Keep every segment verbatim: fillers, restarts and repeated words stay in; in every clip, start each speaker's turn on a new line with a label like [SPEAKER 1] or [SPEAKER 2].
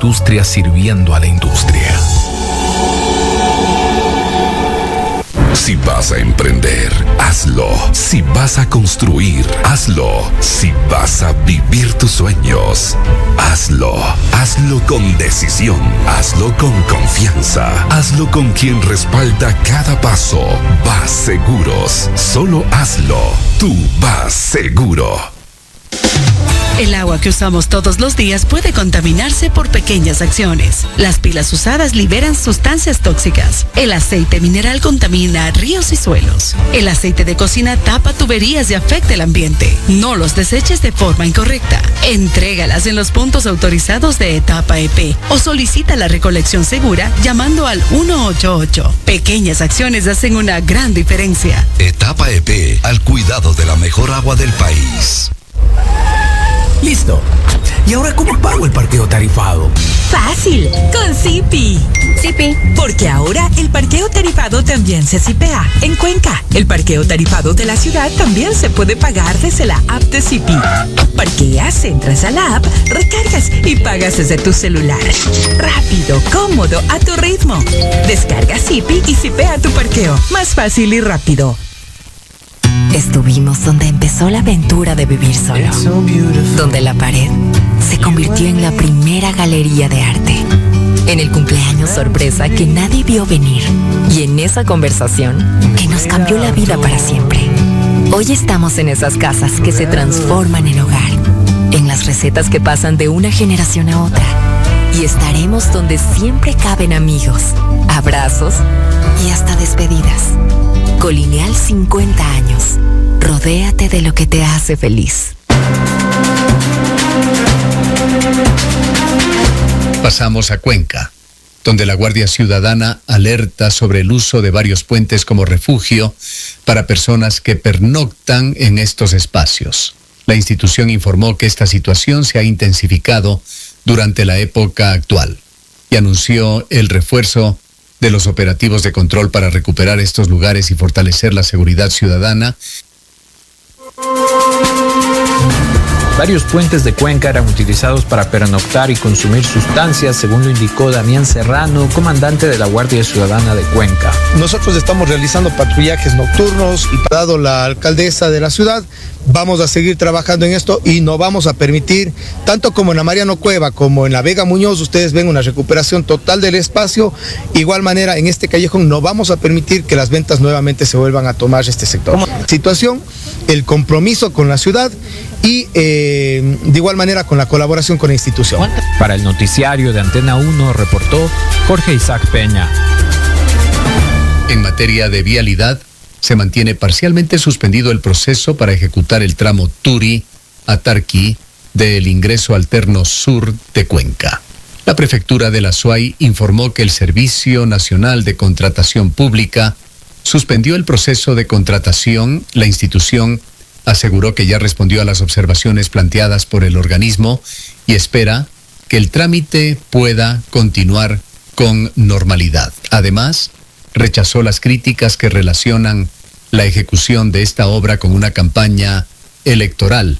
[SPEAKER 1] industria sirviendo a la industria.
[SPEAKER 2] Si vas a emprender, hazlo. Si vas a construir, hazlo. Si vas a vivir tus sueños, hazlo. Hazlo con decisión. Hazlo con confianza. Hazlo con quien respalda cada paso. Vas Seguros. Solo hazlo. Tú vas seguro.
[SPEAKER 3] El agua que usamos todos los días puede contaminarse por pequeñas acciones. Las pilas usadas liberan sustancias tóxicas. El aceite mineral contamina ríos y suelos. El aceite de cocina tapa tuberías y afecta el ambiente. No los deseches de forma incorrecta. Entrégalas en los puntos autorizados de Etapa E P o solicita la recolección segura llamando al uno ocho ocho. Pequeñas acciones hacen una gran diferencia.
[SPEAKER 2] Etapa E P, al cuidado de la mejor agua del país.
[SPEAKER 1] Listo. ¿Y ahora cómo pago el parqueo tarifado?
[SPEAKER 4] Fácil, con Zipi.
[SPEAKER 5] Zipi.
[SPEAKER 4] Porque ahora el parqueo tarifado también se zipea en Cuenca. El parqueo tarifado de la ciudad también se puede pagar desde la app de Zipi. Parqueas, entras a la app, recargas y pagas desde tu celular. Rápido, cómodo, a tu ritmo. Descarga Zipi y zipea tu parqueo. Más fácil y rápido.
[SPEAKER 5] Estuvimos donde empezó la aventura de vivir solo, donde la pared se convirtió en la primera galería de arte, en el cumpleaños sorpresa que nadie vio venir y en esa conversación que nos cambió la vida para siempre. Hoy estamos en esas casas que se transforman en hogar, en las recetas que pasan de una generación a otra, y estaremos donde siempre caben amigos, abrazos y hasta despedidas. Colineal cincuenta años. Rodéate de lo que te hace feliz.
[SPEAKER 6] Pasamos a Cuenca, donde la Guardia Ciudadana alerta sobre el uso de varios puentes como refugio para personas que pernoctan en estos espacios. La institución informó que esta situación se ha intensificado durante la época actual y anunció el refuerzo de los operativos de control para recuperar estos lugares y fortalecer la seguridad ciudadana.
[SPEAKER 7] Varios puentes de Cuenca eran utilizados para pernoctar y consumir sustancias, según lo indicó Damián Serrano, comandante de la Guardia Ciudadana de Cuenca.
[SPEAKER 8] Nosotros estamos realizando patrullajes nocturnos y dado la alcaldesa de la ciudad, vamos a seguir trabajando en esto y no vamos a permitir, tanto como en la Mariano Cueva como en la Vega Muñoz, ustedes ven una recuperación total del espacio. Igual manera, en este callejón no vamos a permitir que las ventas nuevamente se vuelvan a tomar este sector. Situación, el compromiso con la ciudad y eh, de igual manera con la colaboración con la institución.
[SPEAKER 7] Para el noticiario de Antena uno reportó Jorge Isaac Peña.
[SPEAKER 6] En materia de vialidad, se mantiene parcialmente suspendido el proceso para ejecutar el tramo Turi a Tarqui del ingreso alterno sur de Cuenca. La prefectura de la Suay informó que el Servicio Nacional de Contratación Pública suspendió el proceso de contratación. La institución aseguró que ya respondió a las observaciones planteadas por el organismo y espera que el trámite pueda continuar con normalidad. Además, rechazó las críticas que relacionan la ejecución de esta obra con una campaña electoral.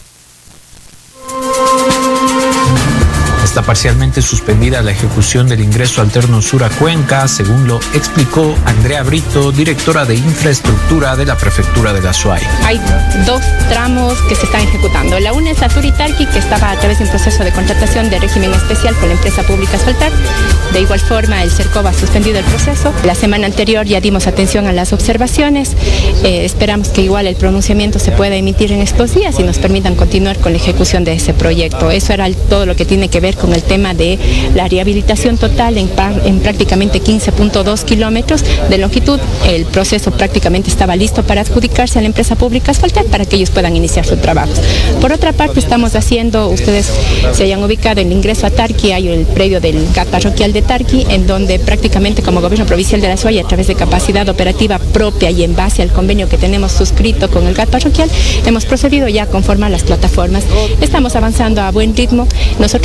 [SPEAKER 7] Está parcialmente suspendida la ejecución del ingreso alterno sur a Cuenca, según lo explicó Andrea Brito, directora de infraestructura de la prefectura de la Suay.
[SPEAKER 9] Hay dos tramos que se están ejecutando. La una es la Turi Tarqui, que estaba a través de un proceso de contratación de régimen especial con la empresa pública Asfaltar. De igual forma, el CERCOB ha suspendido el proceso. La semana anterior ya dimos atención a las observaciones. Eh, esperamos que igual el pronunciamiento se pueda emitir en estos días y nos permitan continuar con la ejecución de ese proyecto. Eso era todo lo que tiene que ver con el tema de la rehabilitación total en, en prácticamente quince punto dos kilómetros de longitud. El proceso prácticamente estaba listo para adjudicarse a la empresa pública Asfaltar para que ellos puedan iniciar sus trabajos. Por otra parte, estamos haciendo, ustedes se hayan ubicado en el ingreso a Tarqui, hay el predio del G A T parroquial de Tarqui, en donde prácticamente como gobierno provincial de la Suay, a través de capacidad operativa propia y en base al convenio que tenemos suscrito con el G A T parroquial, hemos procedido ya a conformar las plataformas. Estamos avanzando a buen ritmo. Nosotros contamos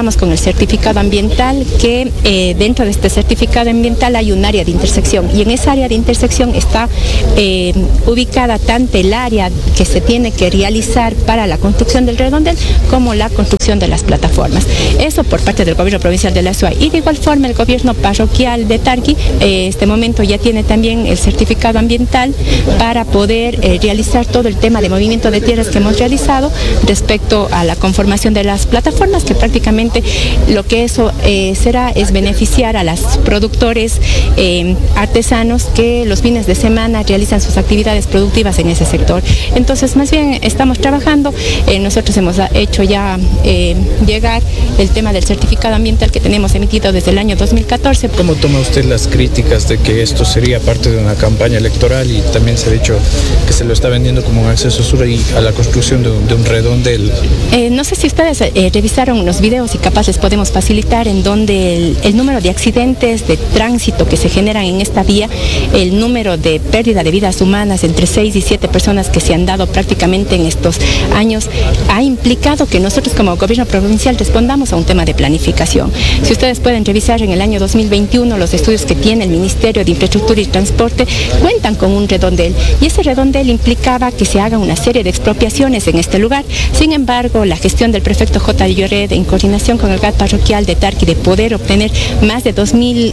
[SPEAKER 9] contamos con el certificado ambiental, que eh, dentro de este certificado ambiental hay un área de intersección, y en esa área de intersección está eh, ubicada tanto el área que se tiene que realizar para la construcción del redondel como la construcción de las plataformas. Eso por parte del gobierno provincial de la Azuay. Y de igual forma el gobierno parroquial de Tarqui, eh, este momento ya tiene también el certificado ambiental para poder eh, realizar todo el tema de movimiento de tierras que hemos realizado respecto a la conformación de las plataformas, que prácticamente lo que eso eh, será es beneficiar a los productores eh, artesanos que los fines de semana realizan sus actividades productivas en ese sector. Entonces, más bien estamos trabajando, eh, nosotros hemos hecho ya eh, llegar el tema del certificado ambiental que tenemos emitido desde el año dos mil catorce.
[SPEAKER 7] ¿Cómo toma usted las críticas de que esto sería parte de una campaña electoral y también se ha dicho que se lo está vendiendo como un acceso sur y a la construcción de un, de un redondel?
[SPEAKER 9] Eh, no sé si ustedes eh, revisaron los videos y capaz les podemos facilitar en donde el, el número de accidentes de tránsito que se generan en esta vía, el número de pérdida de vidas humanas entre seis y siete personas que se han dado prácticamente en estos años, ha implicado que nosotros como gobierno provincial respondamos a un tema de planificación. Si ustedes pueden revisar en el año dos mil veintiuno los estudios que tiene el Ministerio de Infraestructura y Transporte, cuentan con un redondel, y ese redondel implicaba que se haga una serie de expropiaciones en este lugar. Sin embargo, la gestión del prefecto J. Lloret, en coordinación con el G A T parroquial de Tarqui, de poder obtener más de dos mil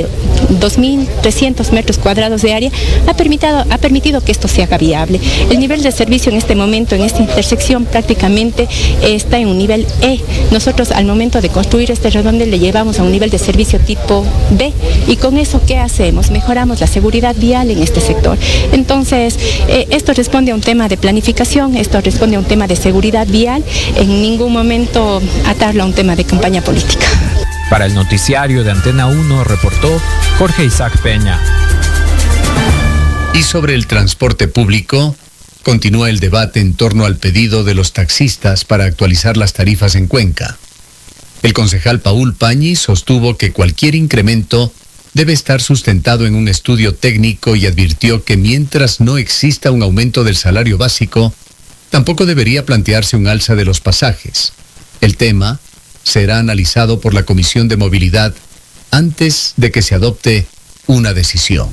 [SPEAKER 9] trescientos metros cuadrados de área, ha permitido, ha permitido que esto se haga viable. El nivel de servicio en este momento, en esta intersección, prácticamente está en un nivel E. Nosotros al momento de construir este redondel le llevamos a un nivel de servicio tipo B, y con eso, ¿qué hacemos? Mejoramos la seguridad vial en este sector. Entonces, eh, esto responde a un tema de planificación, esto responde a un tema de seguridad vial, en ningún momento atarlo a un tema de campaña política.
[SPEAKER 7] Para el noticiario de Antena uno reportó Jorge Isaac Peña.
[SPEAKER 6] Y sobre el transporte público, continúa el debate en torno al pedido de los taxistas para actualizar las tarifas en Cuenca. El concejal Paul Pañi sostuvo que cualquier incremento debe estar sustentado en un estudio técnico y advirtió que mientras no exista un aumento del salario básico, tampoco debería plantearse un alza de los pasajes. El tema será analizado por la Comisión de Movilidad antes de que se adopte una decisión.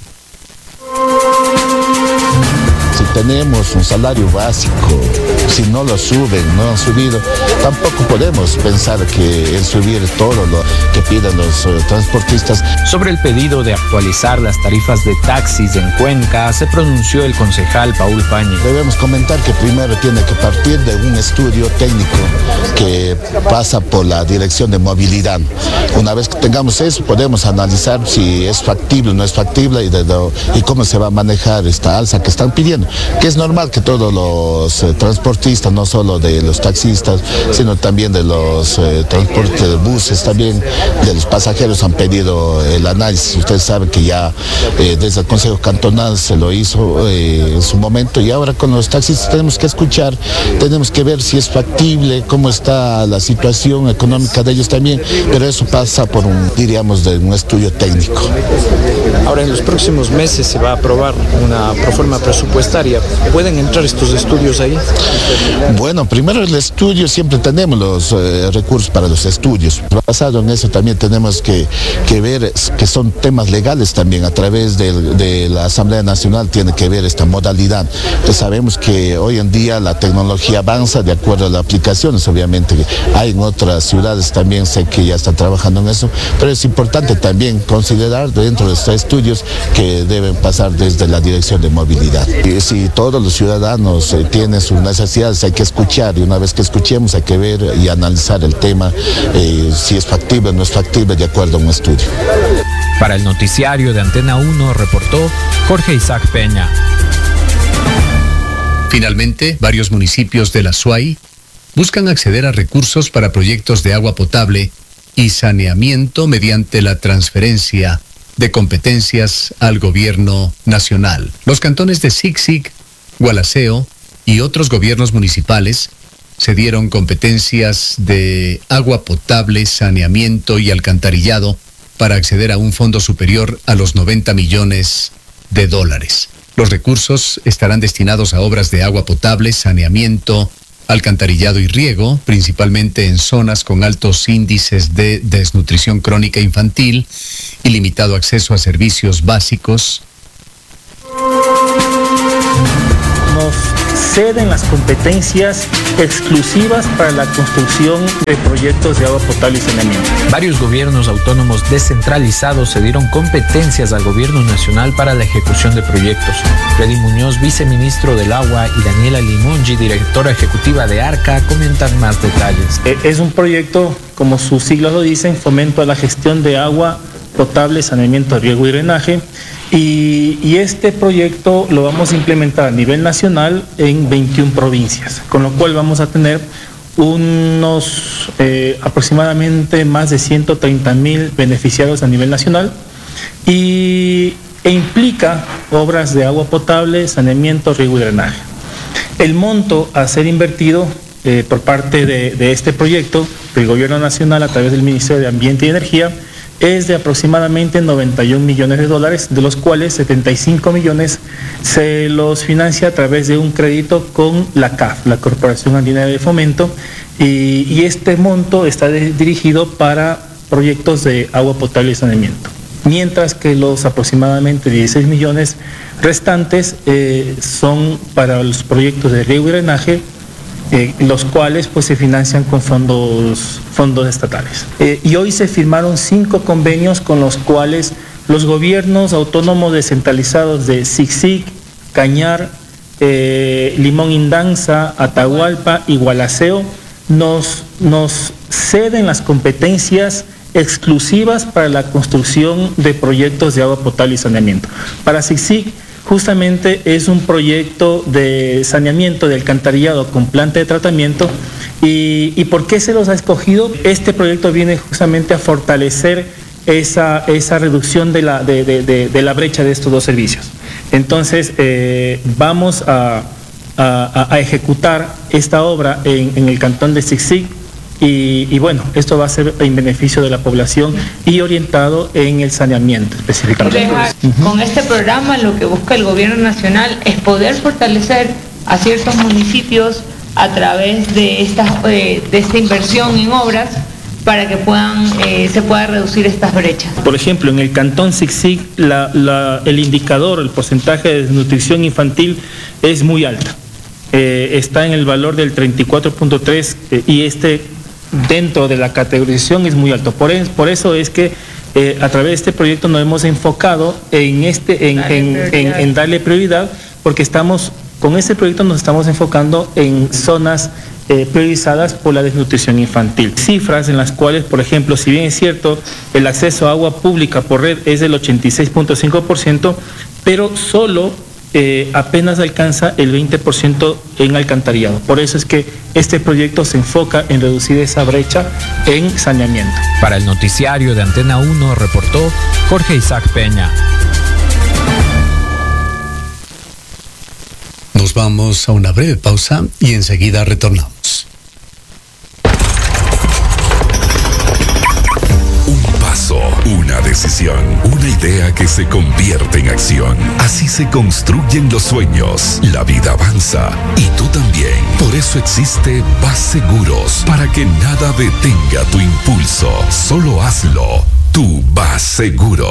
[SPEAKER 10] Si tenemos un salario básico, si no lo suben, no han subido, tampoco podemos pensar que el subir todo lo que piden los uh, transportistas.
[SPEAKER 7] Sobre el pedido de actualizar las tarifas de taxis en Cuenca, se pronunció el concejal Paul Pañi.
[SPEAKER 10] Debemos comentar que primero tiene que partir de un estudio técnico que pasa por la Dirección de Movilidad. Una vez que tengamos eso, podemos analizar si es factible o no es factible y, de lo, y cómo se va a manejar esta alza que están pidiendo. Que es normal que todos los eh, transportistas, no solo de los taxistas, sino también de los eh, transportes de buses, también de los pasajeros han pedido el análisis. Ustedes saben que ya eh, desde el Consejo Cantonal se lo hizo eh, en su momento, y ahora con los taxistas tenemos que escuchar, tenemos que ver si es factible, cómo está la situación económica de ellos también, pero eso pasa por un, diríamos, de un estudio técnico.
[SPEAKER 7] Ahora, en los próximos meses se va a aprobar una proforma presupuestaria. ¿Pueden entrar estos estudios ahí?
[SPEAKER 10] Bueno, primero el estudio, siempre tenemos los eh, recursos para los estudios. Basado en eso también tenemos que, que ver que son temas legales también. A través de, de la Asamblea Nacional tiene que ver esta modalidad. Entonces sabemos que hoy en día la tecnología avanza de acuerdo a las aplicaciones. Obviamente hay en otras ciudades también, sé que ya están trabajando en eso, pero es importante también considerar dentro de estos estudios que deben pasar desde la Dirección de Movilidad. Y si todos los ciudadanos eh, tienen sus necesidades, hay que escuchar, y una vez que escuchemos hay que ver y analizar el tema, eh, si es factible o no es factible, de acuerdo a un estudio.
[SPEAKER 7] Para el noticiario de Antena uno reportó Jorge Isaac Peña.
[SPEAKER 6] Finalmente, varios municipios de la Azuay buscan acceder a recursos para proyectos de agua potable y saneamiento mediante la transferencia de competencias al gobierno nacional. Los cantones de Sixic, Gualaceo y otros gobiernos municipales se dieron competencias de agua potable, saneamiento y alcantarillado para acceder a un fondo superior a los noventa millones de dólares. Los recursos estarán destinados a obras de agua potable, saneamiento alcantarillado y riego, principalmente en zonas con altos índices de desnutrición crónica infantil y limitado acceso a servicios básicos.
[SPEAKER 11] Nos ceden las competencias exclusivas para la construcción de proyectos de agua potable y saneamiento.
[SPEAKER 7] Varios gobiernos autónomos descentralizados cedieron competencias al gobierno nacional para la ejecución de proyectos. Freddy Muñoz, viceministro del Agua, y Daniela Limongi, directora ejecutiva de ARCA, comentan más detalles.
[SPEAKER 11] Es un proyecto, como sus siglas lo dicen, fomento a la gestión de agua potable, saneamiento, riego y drenaje. Y, y este proyecto lo vamos a implementar a nivel nacional en veintiuna provincias, con lo cual vamos a tener unos eh, aproximadamente más de ciento treinta mil beneficiarios a nivel nacional y, e implica obras de agua potable, saneamiento, riego y drenaje. El monto a ser invertido eh, por parte de, de este proyecto del Gobierno Nacional a través del Ministerio de Ambiente y Energía es de aproximadamente noventa y un millones de dólares, de los cuales setenta y cinco millones se los financia a través de un crédito con la C A F, la Corporación Andina de Fomento, y, y este monto está de, dirigido para proyectos de agua potable y saneamiento. Mientras que los aproximadamente dieciséis millones restantes eh, son para los proyectos de riego y drenaje, Eh, los cuales pues se financian con fondos, fondos estatales. Eh, y hoy se firmaron cinco convenios con los cuales los gobiernos autónomos descentralizados de Sixic, Cañar, eh, Limón Indanza, Atahualpa y Gualaceo nos, nos ceden las competencias exclusivas para la construcción de proyectos de agua potable y saneamiento. Para Sixic, justamente es un proyecto de saneamiento de alcantarillado con planta de tratamiento. ¿Y, y por qué se los ha escogido? Este proyecto viene justamente a fortalecer esa, esa reducción de la, de, de, de, de la brecha de estos dos servicios. Entonces, eh, vamos a, a, a ejecutar esta obra en, en el cantón de Sixic. Y, y bueno, esto va a ser en beneficio de la población y orientado en el saneamiento específicamente.
[SPEAKER 12] Con este programa lo que busca el gobierno nacional es poder fortalecer a ciertos municipios a través de esta, eh, de esta inversión en obras para que puedan, eh, se pueda reducir estas brechas.
[SPEAKER 11] Por ejemplo, en el cantón Sixic la, la, el indicador, el porcentaje de desnutrición infantil es muy alta. Eh, está en el valor del treinta y cuatro punto tres eh, y este dentro de la categorización es muy alto. Por, es, por eso es que eh, a través de este proyecto nos hemos enfocado en, este, en, en, en, en darle prioridad, porque estamos, con este proyecto nos estamos enfocando en zonas eh, priorizadas por la desnutrición infantil. Cifras en las cuales, por ejemplo, si bien es cierto, el acceso a agua pública por red es del ochenta y seis punto cinco por ciento, pero solo Eh, apenas alcanza el veinte por ciento en alcantarillado. Por eso es que este proyecto se enfoca en reducir esa brecha en saneamiento.
[SPEAKER 7] Para el noticiario de Antena uno reportó Jorge Isaac Peña.
[SPEAKER 6] Nos vamos a una breve pausa y enseguida retornamos.
[SPEAKER 2] Una decisión, una idea que se convierte en acción. Así se construyen los sueños. La vida avanza y tú también. Por eso existe Vas Seguros, para que nada detenga tu impulso. Solo hazlo. Tú vas seguro.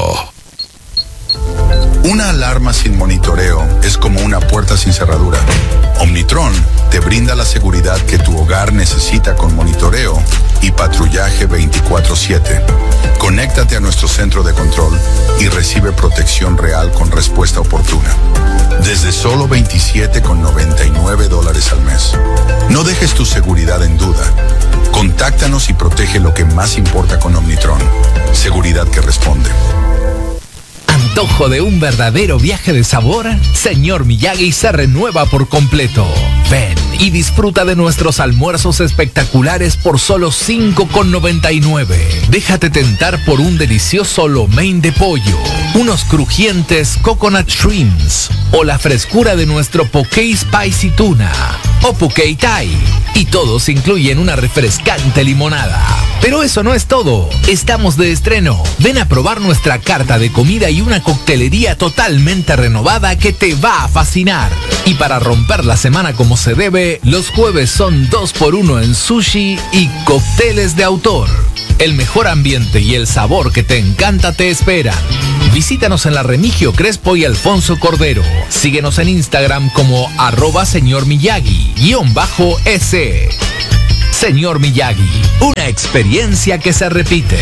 [SPEAKER 13] Una alarma sin monitoreo es como una puerta sin cerradura. Omnitron te brinda la seguridad que tu hogar necesita con monitoreo y patrullaje veinticuatro siete. Conéctate a nuestro centro de control y recibe protección real con respuesta oportuna. Desde solo veintisiete con noventa y nueve dólares al mes. No dejes tu seguridad en duda. Contáctanos y protege lo que más importa con Omnitron. Seguridad que responde.
[SPEAKER 1] ¿Antojo de un verdadero viaje de sabor? Señor Miyagi se renueva por completo. Ven y disfruta de nuestros almuerzos espectaculares por solo cinco con noventa y nueve. Déjate tentar por un delicioso lo mein de pollo, unos crujientes coconut shrimps o la frescura de nuestro poke spicy tuna o poke thai. Y todos incluyen una refrescante limonada. Pero eso no es todo. Estamos de estreno. Ven a probar nuestra carta de comida y una coctelería totalmente renovada que te va a fascinar. Y para romper la semana como se debe, los jueves son dos por uno en sushi y cócteles de autor. El mejor ambiente y el sabor que te encanta te esperan. Visítanos en la Remigio Crespo y Alfonso Cordero. Síguenos en Instagram como arroba señor Miyagi, guión bajo S. Señor Miyagi, una experiencia que se repite.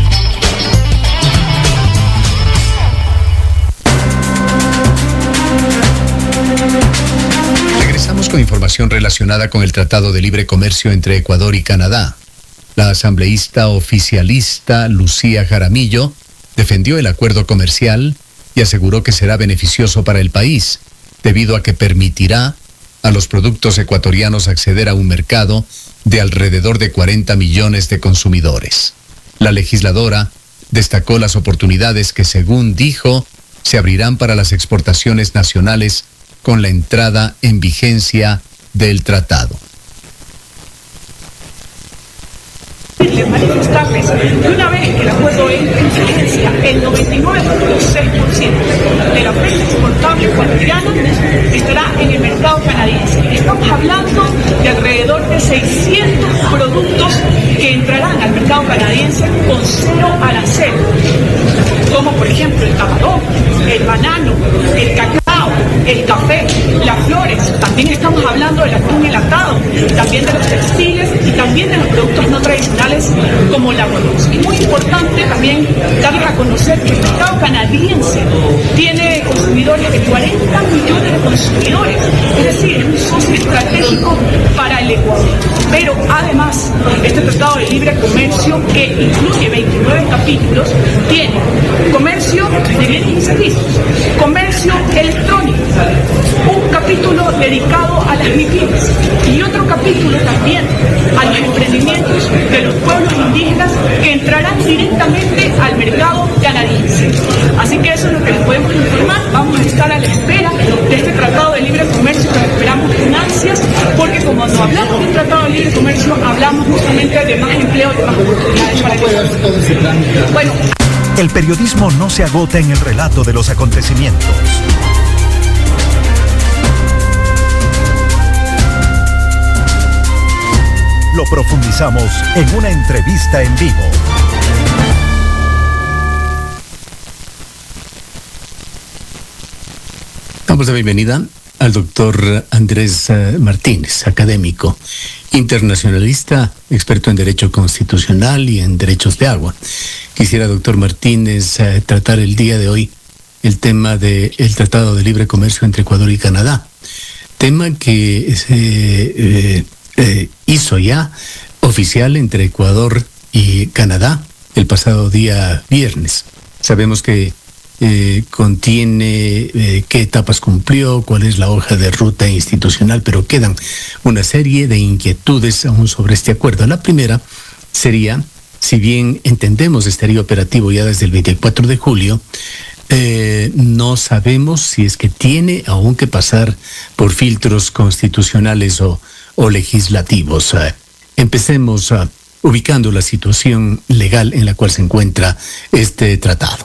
[SPEAKER 6] Regresamos con información relacionada con el Tratado de Libre Comercio entre Ecuador y Canadá. La asambleísta oficialista Lucía Jaramillo defendió el acuerdo comercial y aseguró que será beneficioso para el país, debido a que permitirá a los productos ecuatorianos acceder a un mercado de alrededor de cuarenta millones de consumidores. La legisladora destacó las oportunidades que, según dijo, se abrirán para las exportaciones nacionales con la entrada en vigencia del tratado.
[SPEAKER 14] Manifestarles que una vez que el acuerdo entre en vigencia, el noventa y nueve punto seis por ciento de la prensa exportable ecuatoriana estará en el mercado canadiense. Estamos hablando de alrededor de seiscientos productos que entrarán al mercado canadiense con cero arancel, como por ejemplo el camarón, el banano, el cacao, el café, las flores. También estamos hablando del atún enlatado, también de los textiles y también de los productos no tradicionales como el arroz. Y muy importante también darles a conocer que el mercado canadiense tiene consumidores de cuarenta millones de consumidores, es decir, es un socio estratégico para el Ecuador. Pero además, este Tratado de Libre Comercio, que incluye veintinueve capítulos, tiene comercio de bienes y servicios, comercio electrónico, un capítulo dedicado a las MIPYMES y otro capítulo también a los emprendimientos de los pueblos indígenas que entrarán directamente al mercado canadiense. Así que eso es lo que les podemos informar. Vamos a estar a la espera de este Tratado de Libre Comercio que esperamos con ansias, porque como no hablamos de un Tratado de Libre Comercio, hablamos justamente de más empleo, de más oportunidades para el Ecuador. Bueno,
[SPEAKER 15] el periodismo no se agota en el relato de los acontecimientos. Lo profundizamos en una entrevista en vivo.
[SPEAKER 6] Damos la bienvenida al doctor Andrés Martínez, académico, internacionalista, experto en Derecho Constitucional y en Derechos de Agua. Quisiera, doctor Martínez, eh, tratar el día de hoy el tema del Tratado de Libre Comercio entre Ecuador y Canadá. Tema que se eh, eh, hizo ya oficial entre Ecuador y Canadá el pasado día viernes. Sabemos que eh, contiene eh, qué etapas cumplió, cuál es la hoja de ruta institucional, pero quedan una serie de inquietudes aún sobre este acuerdo. La primera sería, si bien entendemos estaría operativo ya desde el veinticuatro de julio, eh, no sabemos si es que tiene aún que pasar por filtros constitucionales o, o legislativos. Eh, empecemos uh, ubicando la situación legal en la cual se encuentra este tratado.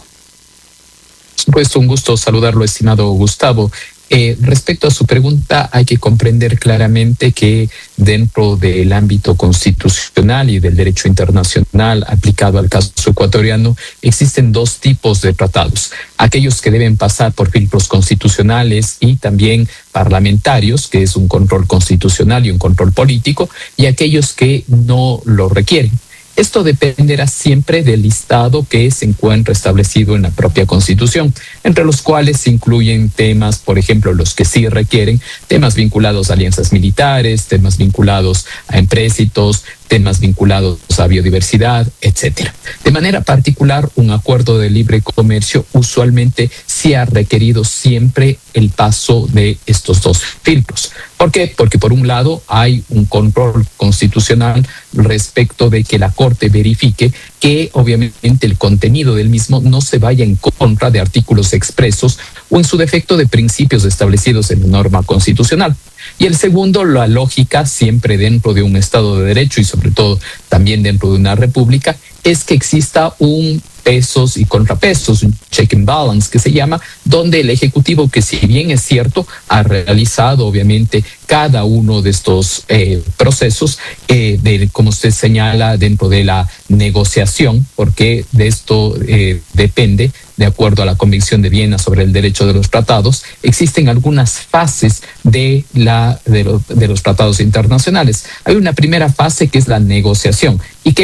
[SPEAKER 16] Por supuesto, un gusto saludarlo, estimado Gustavo. Eh, respecto a su pregunta, hay que comprender claramente que dentro del ámbito constitucional y del derecho internacional aplicado al caso ecuatoriano, existen dos tipos de tratados. Aquellos que deben pasar por filtros constitucionales y también parlamentarios, que es un control constitucional y un control político, y aquellos que no lo requieren. Esto dependerá siempre del listado que se encuentra establecido en la propia Constitución, entre los cuales se incluyen temas, por ejemplo, los que sí requieren, temas vinculados a alianzas militares, temas vinculados a empréstitos, temas vinculados a biodiversidad, etcétera. De manera particular, un acuerdo de libre comercio usualmente sí ha requerido siempre el paso de estos dos filtros. ¿Por qué? Porque por un lado hay un control constitucional respecto de que la Corte verifique que obviamente el contenido del mismo no se vaya en contra de artículos expresos o en su defecto de principios establecidos en la norma constitucional. Y el segundo, la lógica, siempre dentro de un Estado de Derecho y sobre todo también dentro de una república, es que exista un pesos y contrapesos, un check and balance que se llama, donde el Ejecutivo, que si bien es cierto, ha realizado obviamente cada uno de estos eh, procesos, eh, de, como usted señala, dentro de la negociación, porque de esto eh, depende, de acuerdo a la Convención de Viena sobre el derecho de los tratados, existen algunas fases de, la, de, lo, de los tratados internacionales. Hay una primera fase que es la negociación y que